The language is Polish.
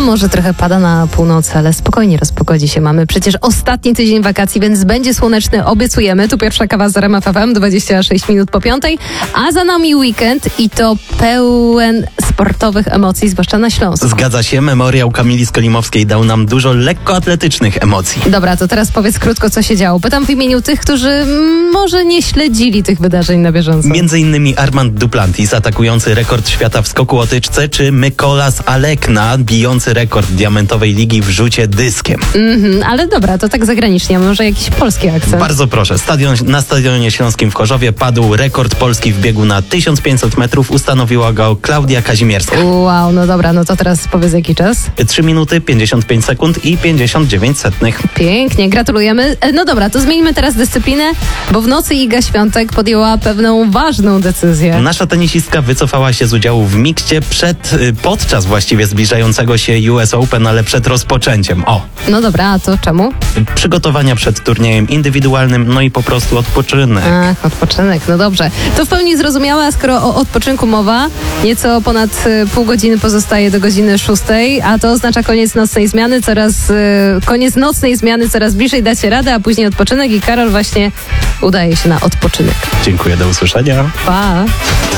może trochę pada na północy, ale spokojnie rozpogodzi się. Mamy przecież ostatni tydzień wakacji, więc będzie słoneczny, obiecujemy. Tu pierwsza kawa z RMF FM, 26 minut po 5, a za nami weekend i to pełen sportowych emocji, zwłaszcza na Śląsku. Zgadza się, memoriał Kamili Skolimowskiej dał nam dużo lekkoatletycznych emocji. Dobra, to teraz powiedz krótko, co się działo. Pytam w imieniu tych, którzy może nie śledzili tych wydarzeń na bieżąco. Między innymi Armand Duplantis, atakujący rekord świata w skoku o tyczce, czy Mykolas Alekna, bijący rekord diamentowej ligi w rzucie dyskiem. Ale dobra, to tak zagranicznie, może jakiś polski akcent. Bardzo proszę, na Stadionie Śląskim w Chorzowie padł rekord Polski w biegu na 1500 metrów, ustanowiła go Klaudia Kazimierska. Wow, no dobra, no to teraz powiedz jaki czas. 3 minuty, 55 sekund i 59 setnych. Pięknie, gratulujemy. No dobra, to zmieńmy teraz dyscyplinę, bo w nocy Iga Świątek podjęła pewną ważną decyzję. Nasza tenisistka wycofała się z udziału w mikście podczas właściwie zbliżającego się US Open, ale przed rozpoczęciem. No dobra, a to czemu? Przygotowania przed turniejem indywidualnym, no i po prostu odpoczynek. Ach, odpoczynek, no dobrze. To w pełni zrozumiałe, a skoro o odpoczynku mowa, nieco ponad pół godziny pozostaje do godziny 6, a to oznacza koniec nocnej zmiany, coraz bliżej dacie radę, a później odpoczynek i Karol właśnie udaje się na odpoczynek. Dziękuję, do usłyszenia. Pa!